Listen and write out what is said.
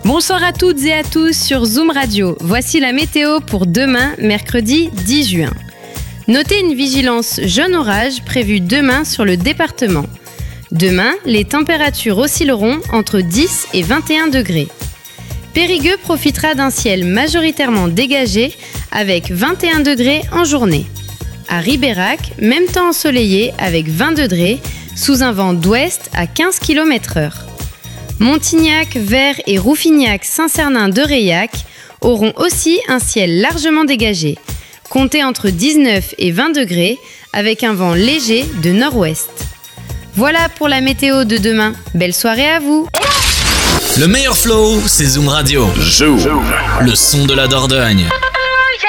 Bonsoir à toutes et à tous sur Zoom Radio. Voici la météo pour demain, mercredi 10 juin. Notez une vigilance jaune orage prévue demain sur le département. Demain, les températures oscilleront entre 10 et 21 degrés. Périgueux profitera d'un ciel majoritairement dégagé avec 21 degrés en journée. À Ribérac, même temps ensoleillé avec 20 degrés sous un vent d'ouest à 15 km/h. Montignac, Vert et Rouffignac-Saint-Cernin-de-Reilhac auront aussi un ciel largement dégagé. Comptez entre 19 et 20 degrés avec un vent léger de nord-ouest. Voilà pour la météo de demain. Belle soirée à vous. Le meilleur flow, c'est Zoom Radio. Zoom. Le son de la Dordogne.